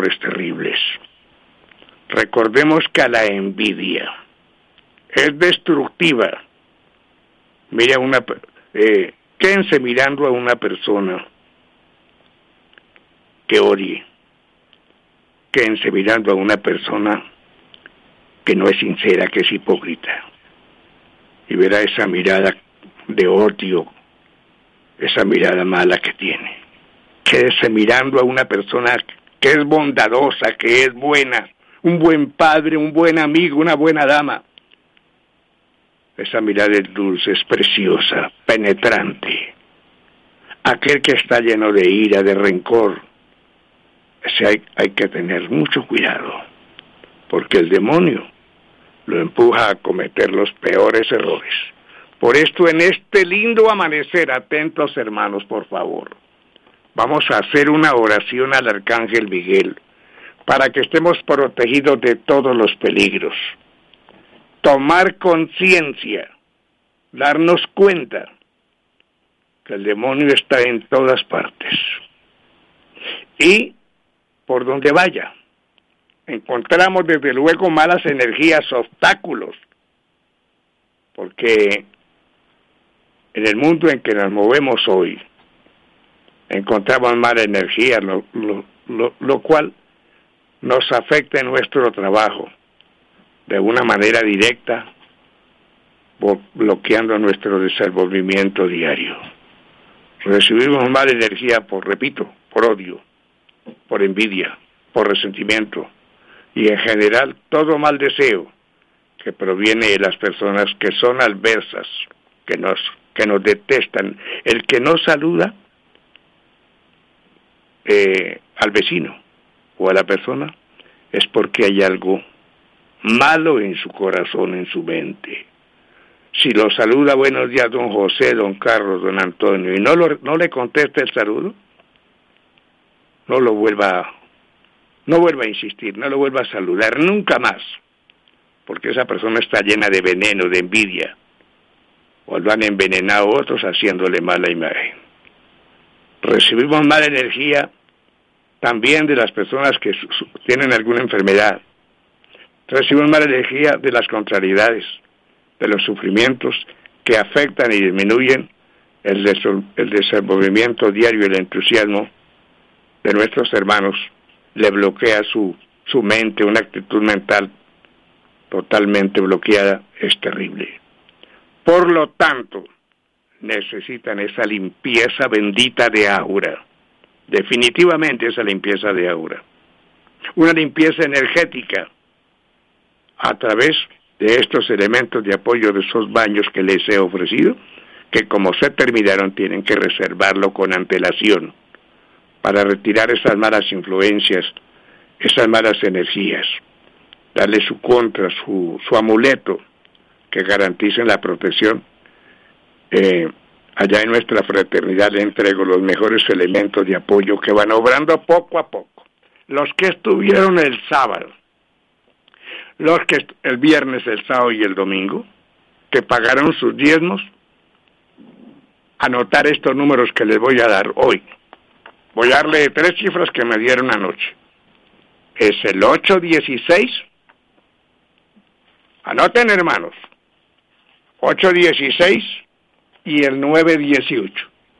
errores terribles. Recordemos que la envidia es destructiva. Mira quédense mirando a una persona que odie. Quédense mirando a una persona que no es sincera, que es hipócrita. Y verá esa mirada de odio, esa mirada mala que tiene. Quédese mirando a una persona que es bondadosa, que es buena, un buen padre, un buen amigo, una buena dama. Esa mirada es dulce, es preciosa, penetrante. Aquel que está lleno de ira, de rencor, ese hay que tener mucho cuidado, porque el demonio lo empuja a cometer los peores errores. Por esto, en este lindo amanecer, atentos hermanos, por favor, vamos a hacer una oración al Arcángel Miguel, para que estemos protegidos de todos los peligros. Tomar conciencia, darnos cuenta que el demonio está en todas partes. Y por donde vaya, encontramos desde luego malas energías, obstáculos, porque en el mundo en que nos movemos hoy, encontramos mala energía, lo cual nos afecta en nuestro trabajo de una manera directa, bloqueando nuestro desenvolvimiento diario. Recibimos mala energía por odio, por envidia, por resentimiento y en general todo mal deseo que proviene de las personas que son adversas, que nos detestan. El que no saluda al vecino o a la persona es porque hay algo malo en su corazón, en su mente. Si lo saluda, buenos días, don José, don Carlos, don Antonio, y no le contesta el saludo, no vuelva a insistir, no lo vuelva a saludar nunca más, porque esa persona está llena de veneno, de envidia, o lo han envenenado otros haciéndole mala imagen. Recibimos mala energía también de las personas que tienen alguna enfermedad. Recibimos mala energía de las contrariedades, de los sufrimientos que afectan y disminuyen el desenvolvimiento diario y el entusiasmo de nuestros hermanos. Le bloquea su mente, una actitud mental totalmente bloqueada, es terrible. Por lo tanto, necesitan esa limpieza bendita de aura, definitivamente esa limpieza de aura, una limpieza energética a través de estos elementos de apoyo, de esos baños que les he ofrecido, que como se terminaron tienen que reservarlo con antelación para retirar esas malas influencias, esas malas energías, darle su contra, su amuleto que garanticen la protección. Allá en nuestra fraternidad le entrego los mejores elementos de apoyo que van obrando poco a poco. Los que estuvieron el sábado, los que el viernes, el sábado y el domingo, que pagaron sus diezmos, anotar estos números que les voy a dar hoy. Voy a darle 3 cifras que me dieron anoche. Es el 816. Anoten, hermanos. 816 y el 918.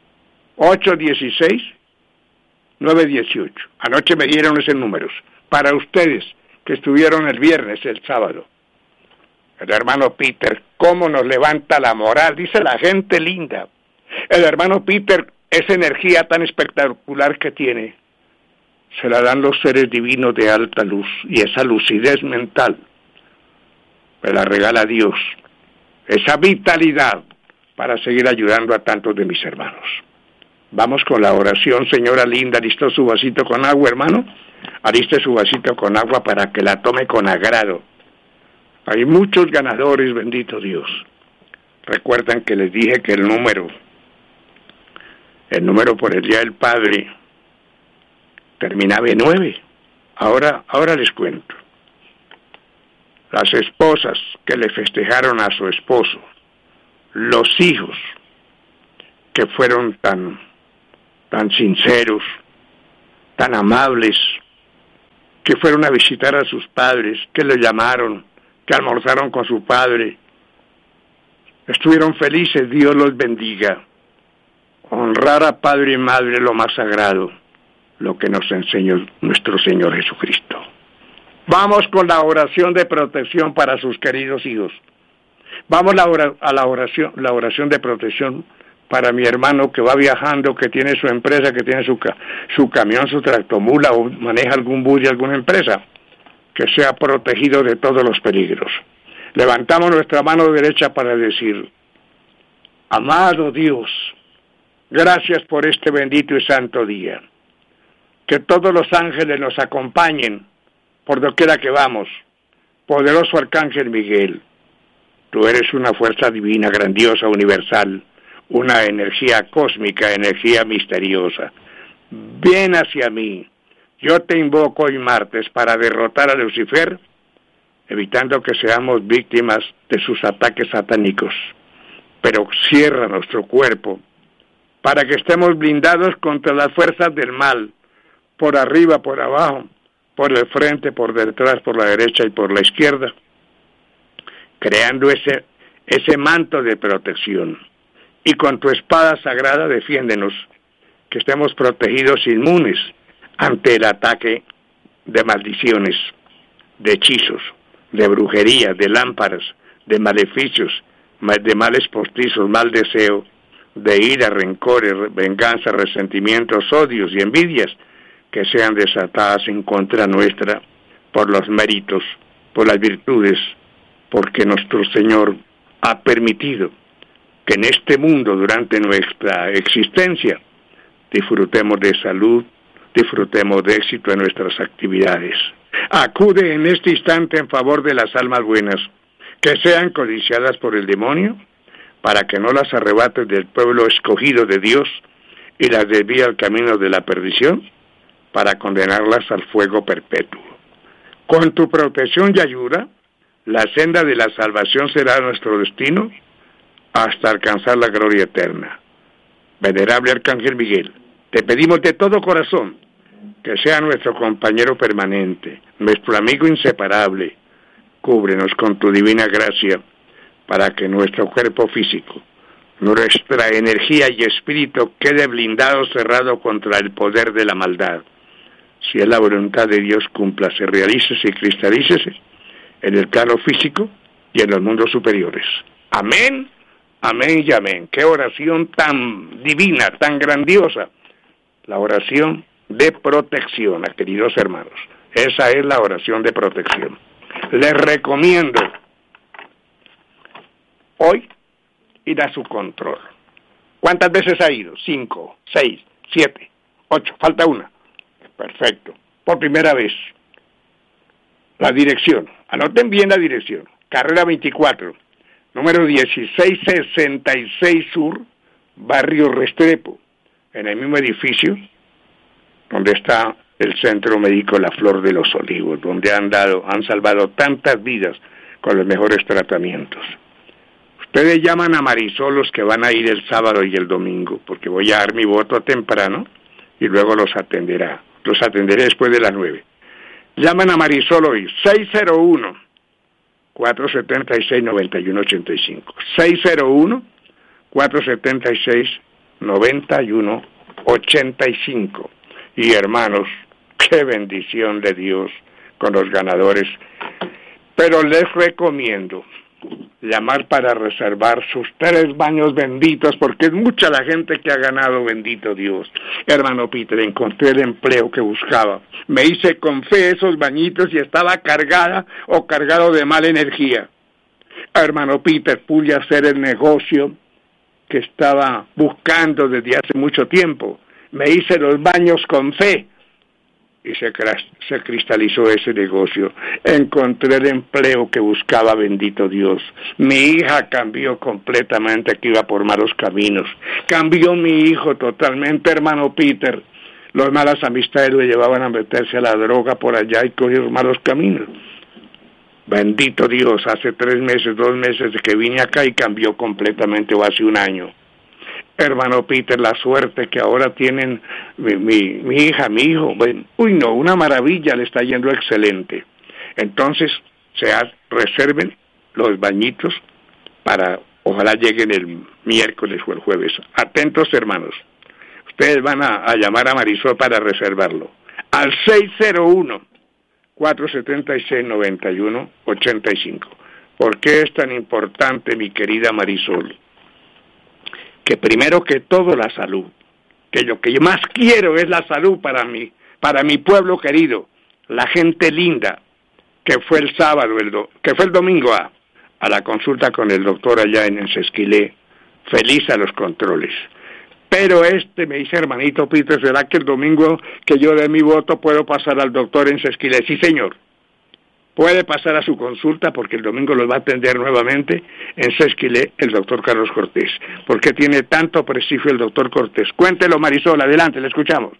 816, 918. Anoche me dieron esos números. Para ustedes que estuvieron el viernes, el sábado. El hermano Peter, cómo nos levanta la moral, dice la gente linda. El hermano Peter, esa energía tan espectacular que tiene, se la dan los seres divinos de alta luz, y esa lucidez mental me la regala Dios, esa vitalidad para seguir ayudando a tantos de mis hermanos. Vamos con la oración, señora linda. ¿Alistó su vasito con agua, hermano? Aliste su vasito con agua para que la tome con agrado. Hay muchos ganadores, bendito Dios. Recuerdan que les dije que el número por el Día del Padre terminaba en 9. Ahora les cuento. Las esposas que le festejaron a su esposo, los hijos que fueron tan sinceros, tan amables, que fueron a visitar a sus padres, que lo llamaron, que almorzaron con su padre. Estuvieron felices, Dios los bendiga. Honrar a padre y madre es lo más sagrado, lo que nos enseñó nuestro Señor Jesucristo. Vamos con la oración de protección para sus queridos hijos. Vamos a la oración de protección para mi hermano que va viajando, que tiene su empresa, que tiene su camión, su tractomula o maneja algún bus de alguna empresa, que sea protegido de todos los peligros. Levantamos nuestra mano derecha para decir: amado Dios, gracias por este bendito y santo día. Que todos los ángeles nos acompañen por doquiera que vamos. Poderoso Arcángel Miguel, tú eres una fuerza divina, grandiosa, universal, una energía cósmica, energía misteriosa. Ven hacia mí. Yo te invoco hoy martes para derrotar a Lucifer, evitando que seamos víctimas de sus ataques satánicos. Pero cierra nuestro cuerpo para que estemos blindados contra las fuerzas del mal, por arriba, por abajo, por el frente, por detrás, por la derecha y por la izquierda, creando ese manto de protección. Y con tu espada sagrada defiéndenos, que estemos protegidos, inmunes ante el ataque de maldiciones, de hechizos, de brujería, de lámparas, de maleficios, de males postizos, mal deseo, de ira, rencores, venganza, resentimientos, odios y envidias que sean desatadas en contra nuestra por los méritos, por las virtudes, porque nuestro Señor ha permitido que en este mundo, durante nuestra existencia, disfrutemos de salud, disfrutemos de éxito en nuestras actividades. Acude en este instante en favor de las almas buenas, que sean codiciadas por el demonio, para que no las arrebates del pueblo escogido de Dios y las desvíe al camino de la perdición, para condenarlas al fuego perpetuo. Con tu protección y ayuda, la senda de la salvación será nuestro destino hasta alcanzar la gloria eterna. Venerable Arcángel Miguel, te pedimos de todo corazón que sea nuestro compañero permanente, nuestro amigo inseparable. Cúbrenos con tu divina gracia para que nuestro cuerpo físico, nuestra energía y espíritu quede blindado, cerrado contra el poder de la maldad. Si es la voluntad de Dios, cúmplase, realícese y cristalícese en el plano físico y en los mundos superiores. Amén, amén y amén. Qué oración tan divina, tan grandiosa. La oración de protección, queridos hermanos. Esa es la oración de protección. Les recomiendo hoy ir a su control. ¿Cuántas veces ha ido? 5, 6, 7, 8. Falta una. Perfecto. Por primera vez. La dirección. Anoten bien la dirección. Carrera 24, número 1666 Sur, Barrio Restrepo, en el mismo edificio donde está el Centro Médico La Flor de los Olivos, donde han salvado tantas vidas con los mejores tratamientos. Ustedes llaman a Marisol los que van a ir el sábado y el domingo, porque voy a dar mi voto temprano y luego los atenderá. Los atenderé después de las 9. Llaman a Marisol hoy, 601-476-9185. 601-476-9185. Y hermanos, qué bendición de Dios con los ganadores. Pero les recomiendo llamar para reservar sus 3 baños benditos, porque es mucha la gente que ha ganado, bendito Dios. Hermano Peter, encontré el empleo que buscaba. Me hice con fe esos bañitos y estaba cargada o cargado de mala energía. Hermano Peter, pude hacer el negocio que estaba buscando desde hace mucho tiempo. Me hice los baños con fe y se cristalizó ese negocio. Encontré el empleo que buscaba, bendito Dios. Mi hija cambió completamente, que iba por malos caminos. Cambió mi hijo totalmente, hermano Peter. Las malas amistades lo llevaban a meterse a la droga por allá y coger malos caminos. Bendito Dios, hace 3 meses, 2 meses de que vine acá y cambió completamente, o hace 1 año. hermano Peter, la suerte que ahora tienen mi hija, mi hijo. Bueno, uy, no, una maravilla, le está yendo excelente. Entonces, reserven los bañitos para, ojalá lleguen el miércoles o el jueves. Atentos, hermanos. Ustedes van a llamar a Marisol para reservarlo. Al 601-476-9185. ¿Por qué es tan importante, mi querida Marisol? Que primero que todo la salud, que lo que yo más quiero es la salud para mi pueblo querido, la gente linda, que fue el sábado, que fue el domingo a la consulta con el doctor allá en Sesquilé, feliz a los controles. Pero me dice hermanito Peter, ¿será que el domingo que yo dé mi voto puedo pasar al doctor en Sesquilé? Sí, señor. Puede pasar a su consulta porque el domingo los va a atender nuevamente en Sesquilé el doctor Carlos Cortés. ¿Por qué tiene tanto prestigio el doctor Cortés? Cuéntelo, Marisol, adelante, le escuchamos.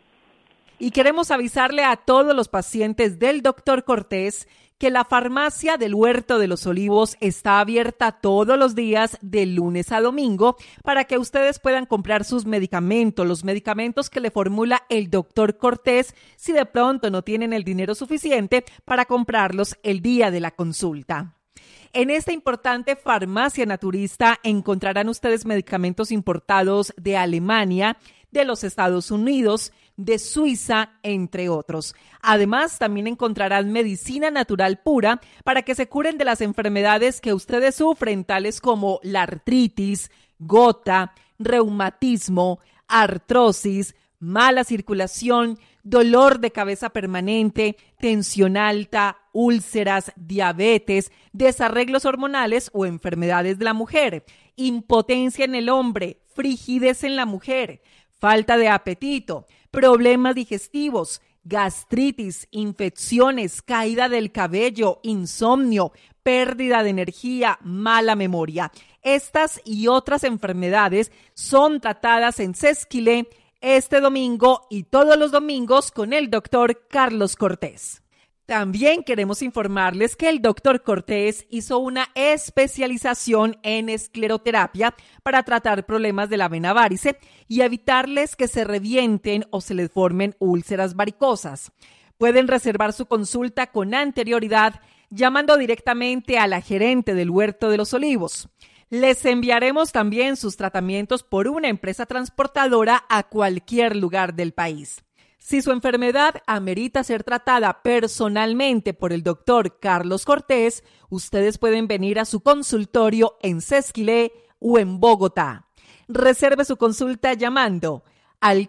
Y queremos avisarle a todos los pacientes del doctor Cortés que la farmacia del Huerto de los Olivos está abierta todos los días de lunes a domingo para que ustedes puedan comprar sus medicamentos, los medicamentos que le formula el doctor Cortés, si de pronto no tienen el dinero suficiente para comprarlos el día de la consulta. En esta importante farmacia naturista encontrarán ustedes medicamentos importados de Alemania, de los Estados Unidos, de Suiza, entre otros. Además, también encontrarán medicina natural pura para que se curen de las enfermedades que ustedes sufren, tales como la artritis, gota, reumatismo, artrosis, mala circulación, dolor de cabeza permanente, tensión alta, úlceras, diabetes, desarreglos hormonales o enfermedades de la mujer, impotencia en el hombre, frigidez en la mujer, falta de apetito, problemas digestivos, gastritis, infecciones, caída del cabello, insomnio, pérdida de energía, mala memoria. Estas y otras enfermedades son tratadas en Sesquilé este domingo y todos los domingos con el doctor Carlos Cortés. También queremos informarles que el doctor Cortés hizo una especialización en escleroterapia para tratar problemas de la vena varice y evitarles que se revienten o se les formen úlceras varicosas. Pueden reservar su consulta con anterioridad llamando directamente a la gerente del Huerto de los Olivos. Les enviaremos también sus tratamientos por una empresa transportadora a cualquier lugar del país. Si su enfermedad amerita ser tratada personalmente por el doctor Carlos Cortés, ustedes pueden venir a su consultorio en Sesquilé o en Bogotá. Reserve su consulta llamando al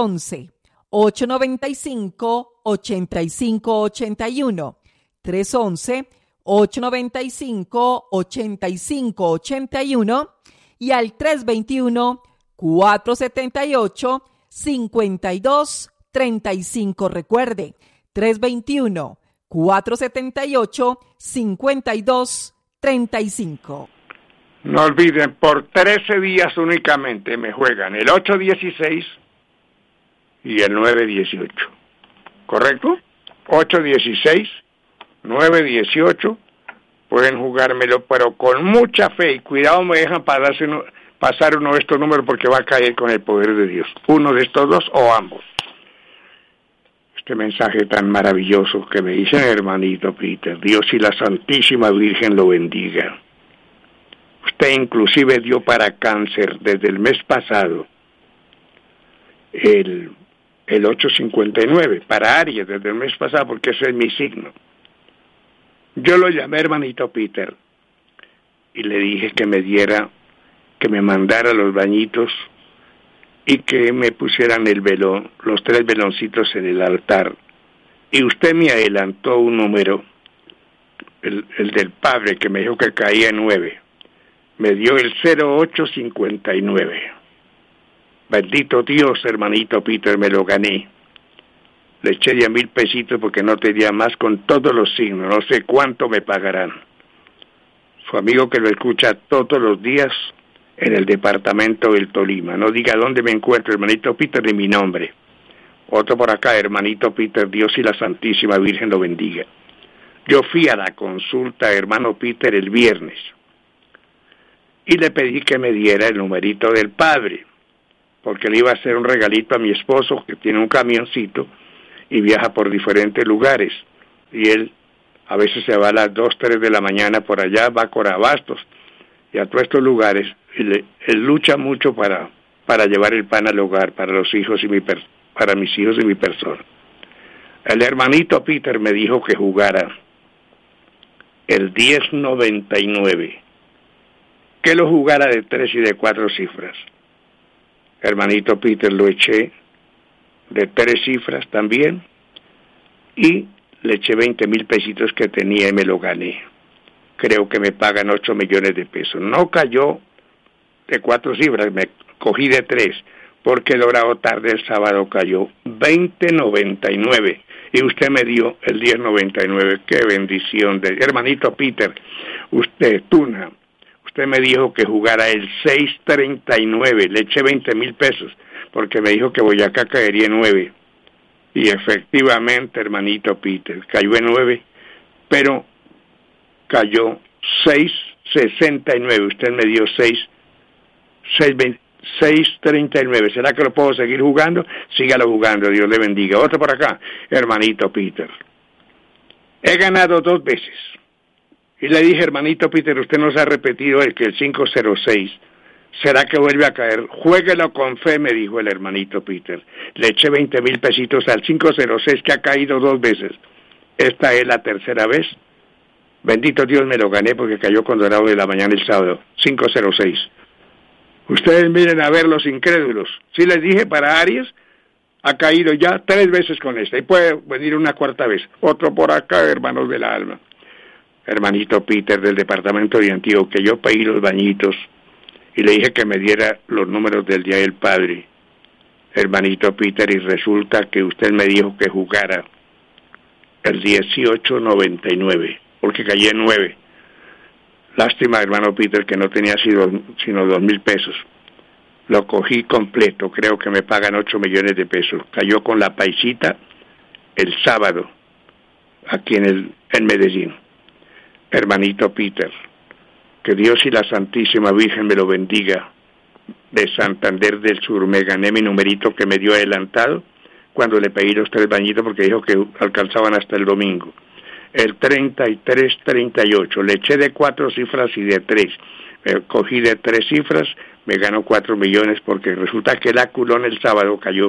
311-895-8581, 311-895-8581 y al 321-478-5235. Recuerde, 321-478-5235. No olviden, por 13 días únicamente me juegan el 8-16 y el 9-18. ¿Correcto? 8-16, 9-18. Pueden jugármelo, pero con mucha fe y cuidado me dejan pasar uno de estos números porque va a caer con el poder de Dios. Uno de estos dos o ambos. Este mensaje tan maravilloso que me dice hermanito Peter, Dios y la Santísima Virgen lo bendiga. Usted inclusive dio para cáncer desde el mes pasado el 859, para Aries desde el mes pasado porque ese es mi signo. Yo lo llamé hermanito Peter y le dije que me mandara los bañitos y que me pusieran el velón, los 3 veloncitos en el altar. Y usted me adelantó un número, el del padre, que me dijo que caía en 9. Me dio el 0859. Bendito Dios, hermanito Peter, me lo gané. Le eché 10,000 pesitos porque no tenía más con todos los signos. No sé cuánto me pagarán. Su amigo que lo escucha todos los días en el departamento del Tolima. No diga dónde me encuentro, hermanito Peter, ni mi nombre. Otro por acá, hermanito Peter, Dios y la Santísima Virgen lo bendiga. Yo fui a la consulta, hermano Peter, el viernes y le pedí que me diera el numerito del padre. porque le iba a hacer un regalito a mi esposo, que tiene un camioncito y viaja por diferentes lugares. Y él a veces se va a las 2, 3 de la mañana por allá, va a Corabastos y a todos estos lugares. Y él lucha mucho para llevar el pan al hogar, para los hijos para mis hijos y mi persona. El hermanito Peter me dijo que jugara el 1099, que lo jugara de 3 y de 4 cifras. Hermanito Peter, lo eché de 3 cifras también y le eché 20,000 pesitos que tenía y me lo gané. Creo que me pagan 8 millones de pesos. No cayó de 4 cifras, me cogí de 3, porque el horado tarde el sábado cayó 20.99 y usted me dio el 10.99. Qué bendición de hermanito Peter. Usted me dijo que jugara el 6.39, le eché 20,000 pesos porque me dijo que Boyacá caería en 9 y efectivamente, hermanito Peter, cayó en 9, pero cayó 6.69. Usted me dio 6.39. ¿Será que lo puedo seguir jugando? Sígalo jugando, Dios le bendiga. Otro por acá, hermanito Peter. He ganado 2 veces. Y le dije, hermanito Peter, usted nos ha repetido el 506. ¿Será que vuelve a caer? Juéguelo con fe, me dijo el hermanito Peter. Le eché 20,000 pesitos al 506, que ha caído 2 veces. Esta es la tercera vez. Bendito Dios, me lo gané porque cayó con dorado de la mañana el sábado. 506. Ustedes miren a ver los incrédulos. Sí les dije, para Aries ha caído ya 3 veces con esta y puede venir una 4ª vez. Otro por acá, hermanos del alma. Hermanito Peter del departamento de Antioquia, yo pedí los bañitos y le dije que me diera los números del Día del Padre. Hermanito Peter, y resulta que usted me dijo que jugara el 1899, porque caí en 9. Lástima, hermano Peter, que no tenía sino 2,000 pesos. Lo cogí completo, creo que me pagan 8 millones de pesos. Cayó con la paisita el sábado, aquí en Medellín. Hermanito Peter, que Dios y la Santísima Virgen me lo bendiga. De Santander del Sur me gané mi numerito que me dio adelantado cuando le pedí los 3 bañitos porque dijo que alcanzaban hasta el domingo. El 3338, le eché de 4 cifras y de 3. Cogí de 3 cifras, me ganó 4 millones porque resulta que el aculón el sábado cayó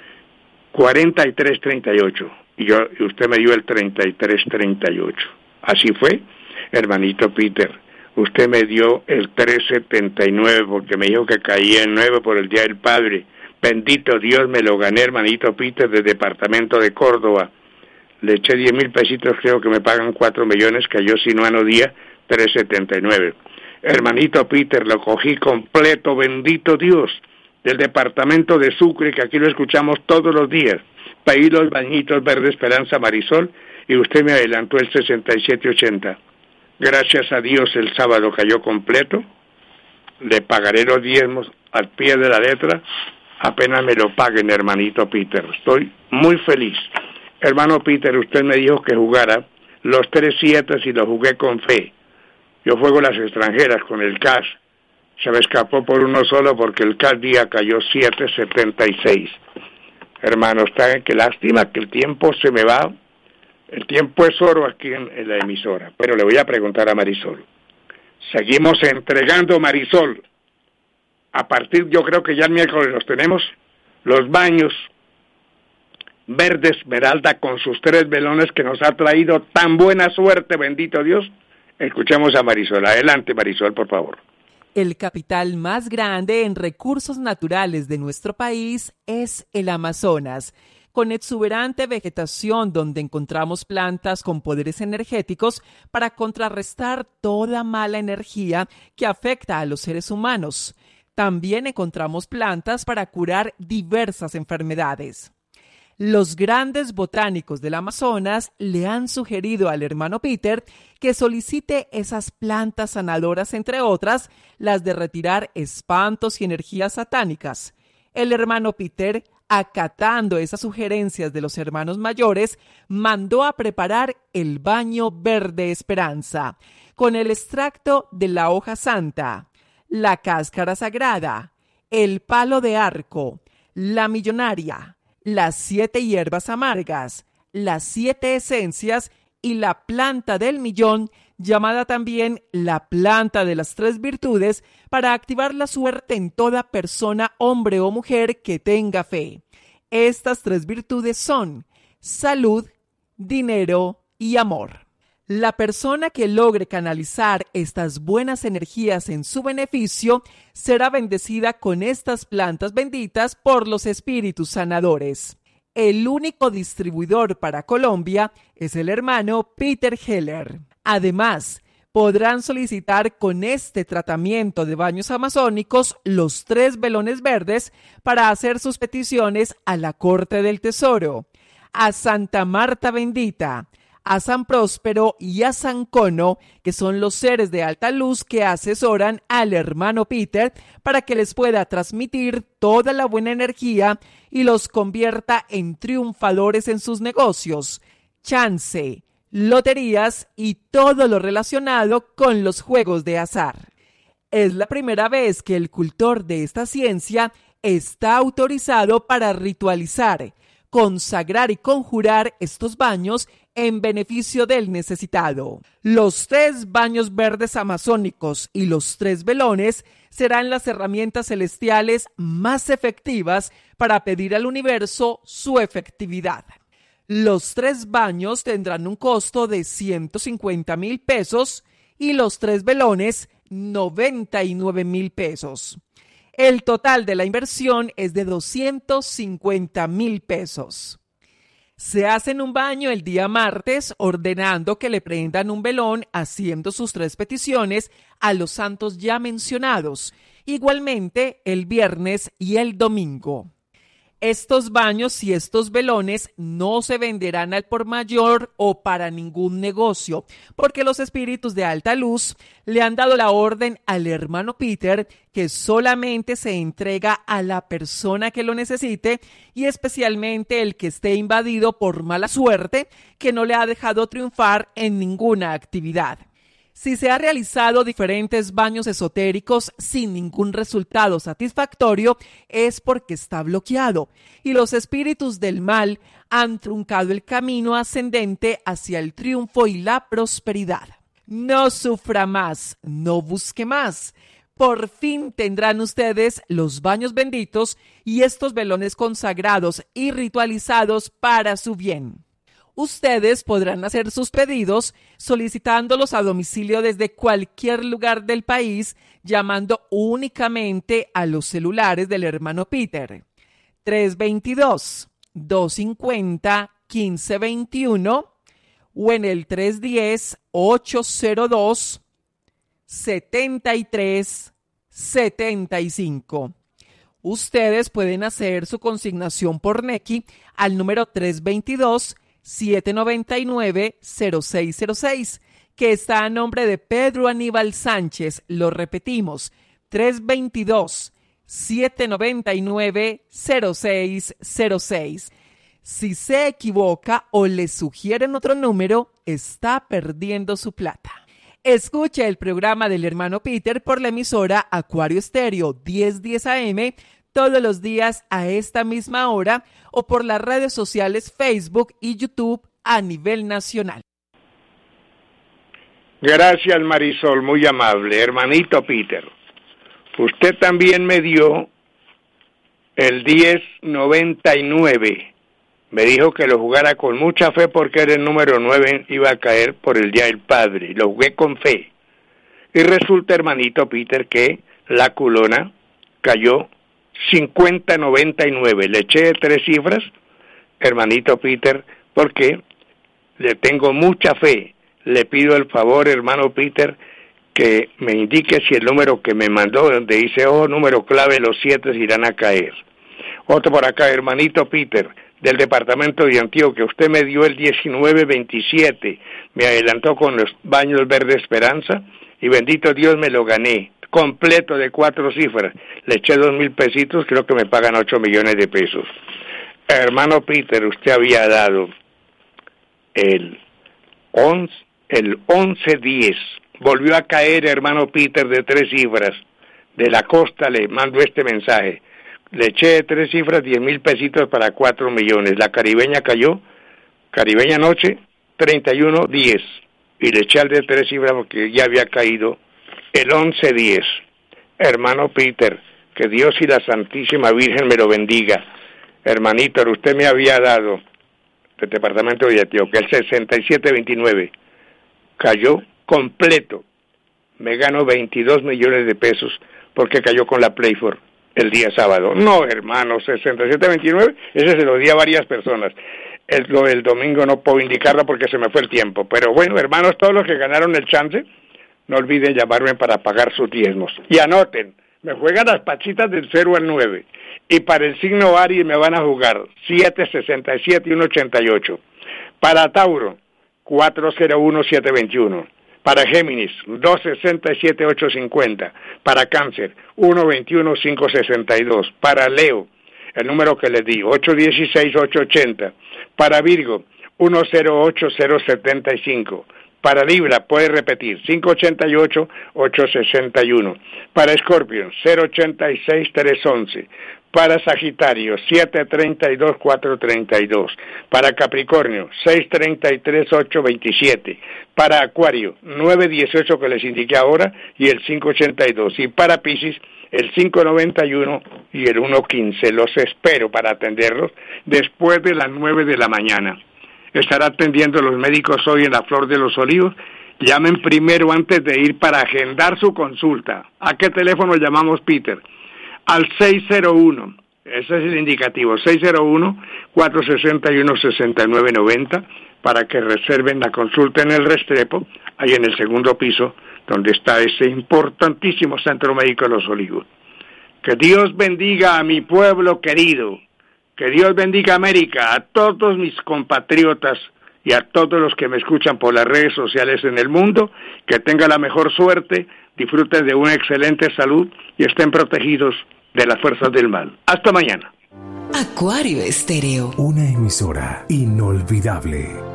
4338 y usted me dio el 3338. Así fue, hermanito Peter. Usted me dio el 379 porque me dijo que caía en 9 por el Día del Padre. Bendito Dios, me lo gané, hermanito Peter, del departamento de Córdoba. Le eché 10,000 pesitos, creo que me pagan 4 millones, cayó sinuano día 379. Hermanito Peter, lo cogí completo, bendito Dios, del departamento de Sucre, que aquí lo escuchamos todos los días. Pedí los bañitos Verde Esperanza Marisol y usted me adelantó el 6780. Gracias a Dios el sábado cayó completo. Le pagaré los diezmos al pie de la letra, apenas me lo paguen, hermanito Peter. Estoy muy feliz. Hermano Peter, usted me dijo que jugara los 3 7 y lo jugué con fe. Yo juego las extranjeras con el cash. Se me escapó por uno solo porque el cash día cayó 776. Hermano, está qué lástima que el tiempo se me va. El tiempo es oro aquí en la emisora. Pero le voy a preguntar a Marisol. Seguimos entregando, Marisol. A partir, yo creo que ya el miércoles los tenemos, los baños Verde Esmeralda con sus 3 velones que nos ha traído tan buena suerte, bendito Dios. Escuchemos a Marisol. Adelante, Marisol, por favor. El capital más grande en recursos naturales de nuestro país es el Amazonas, con exuberante vegetación donde encontramos plantas con poderes energéticos para contrarrestar toda mala energía que afecta a los seres humanos. También encontramos plantas para curar diversas enfermedades. Los grandes botánicos del Amazonas le han sugerido al hermano Peter que solicite esas plantas sanadoras, entre otras, las de retirar espantos y energías satánicas. El hermano Peter, acatando esas sugerencias de los hermanos mayores, mandó a preparar el baño Verde Esperanza, con el extracto de la hoja santa, la cáscara sagrada, el palo de arco, la millonaria, las 7 hierbas amargas, las 7 esencias y la planta del millón, llamada también la planta de las 3 virtudes, para activar la suerte en toda persona, hombre o mujer que tenga fe. Estas 3 virtudes son salud, dinero y amor. La persona que logre canalizar estas buenas energías en su beneficio será bendecida con estas plantas benditas por los espíritus sanadores. El único distribuidor para Colombia es el hermano Peter Heller. Además, podrán solicitar con este tratamiento de baños amazónicos los 3 velones verdes para hacer sus peticiones a la Corte del Tesoro, a Santa Marta Bendita, a San Próspero y a San Cono, que son los seres de alta luz que asesoran al hermano Peter para que les pueda transmitir toda la buena energía y los convierta en triunfadores en sus negocios, chance, loterías y todo lo relacionado con los juegos de azar. Es la primera vez que el cultor de esta ciencia está autorizado para ritualizar, consagrar y conjurar estos baños en beneficio del necesitado. Los 3 baños verdes amazónicos y los 3 velones serán las herramientas celestiales más efectivas para pedir al universo su efectividad. Los 3 baños tendrán un costo de 150,000 pesos y los 3 velones 99,000 pesos. El total de la inversión es de 250,000 pesos. Se hacen un baño el día martes ordenando que le prendan un velón haciendo sus 3 peticiones a los santos ya mencionados, igualmente el viernes y el domingo. Estos baños y estos velones no se venderán al por mayor o para ningún negocio, porque los espíritus de alta luz le han dado la orden al hermano Peter que solamente se entrega a la persona que lo necesite y especialmente el que esté invadido por mala suerte que no le ha dejado triunfar en ninguna actividad. Si se ha realizado diferentes baños esotéricos sin ningún resultado satisfactorio, es porque está bloqueado y los espíritus del mal han truncado el camino ascendente hacia el triunfo y la prosperidad. No sufra más, no busque más. Por fin tendrán ustedes los baños benditos y estos velones consagrados y ritualizados para su bien. Ustedes podrán hacer sus pedidos solicitándolos a domicilio desde cualquier lugar del país, llamando únicamente a los celulares del hermano Peter. 322-250-1521 o en el 310-802-7375. Ustedes pueden hacer su consignación por Nequi al número 322-799-0606, que está a nombre de Pedro Aníbal Sánchez. Lo repetimos, 322-799-0606. Si se equivoca o le sugieren otro número, está perdiendo su plata. Escuche el programa del hermano Peter por la emisora Acuario Estéreo 1010 AM todos los días a esta misma hora o por las redes sociales Facebook y YouTube a nivel nacional. Gracias, Marisol, muy amable. Hermanito Peter, usted también me dio el 1099. Me dijo que lo jugara con mucha fe porque era el número 9, iba a caer por el Día del Padre. Lo jugué con fe. Y resulta, hermanito Peter, que la culona cayó 5099. Le eché 3 cifras, hermanito Peter, porque le tengo mucha fe. Le pido el favor, hermano Peter, que me indique si el número que me mandó, donde dice, número clave, los 7 irán a caer. Otro por acá, hermanito Peter, del departamento de Antioquia, usted me dio el 1927, me adelantó con los baños Verde Esperanza, y bendito Dios me lo gané, completo de 4 cifras, le eché 2,000 pesitos, creo que me pagan 8 millones de pesos. Hermano Peter, usted había dado el 1110, volvió a caer, hermano Peter, de 3 cifras, de la costa le mando este mensaje. Le eché 3 cifras, 10,000 pesitos para 4 millones. La caribeña cayó, caribeña noche, 31.10. Y le eché al de 3 cifras porque ya había caído el 11.10. Hermano Peter, que Dios y la Santísima Virgen me lo bendiga. Hermanito, usted me había dado del departamento de Antioquia, el 6729. Cayó completo. Me gano 22 millones de pesos porque cayó con la Playford el día sábado. No, hermano, 6729, ese se lo di a varias personas. El domingo no puedo indicarlo porque se me fue el tiempo. Pero bueno, hermanos, todos los que ganaron el chance, no olviden llamarme para pagar sus diezmos. Y anoten, me juegan las pachitas del 0 al 9. Y para el signo Aries me van a jugar 7, 67 y 188. Para Tauro, 401, 721. Para Géminis, 267, 850. Para Cáncer, 121, 562. Para Leo, el número que les di, 816, 880. Para Virgo, 108, 075. Para Libra, puede repetir, 588, 861. Para Escorpio, 086, 311. Para Sagitario, 732, 432. Para Capricornio, 633, 827. Para Acuario, 918 que les indiqué ahora y el 582. Y para Piscis, el 591 y el 115. Los espero para atenderlos después de las 9 de la mañana. Estará atendiendo los médicos hoy en la Flor de los Olivos. Llamen primero antes de ir para agendar su consulta. ¿A qué teléfono llamamos, Peter? Al 601, ese es el indicativo, 601-461-6990, para que reserven la consulta en el Restrepo, ahí en el segundo piso, donde está ese importantísimo Centro Médico de los Olivos. Que Dios bendiga a mi pueblo querido, que Dios bendiga a América, a todos mis compatriotas y a todos los que me escuchan por las redes sociales en el mundo, que tengan la mejor suerte, disfruten de una excelente salud y estén protegidos de las fuerzas del mal. Hasta mañana. Acuario Estéreo. Una emisora inolvidable.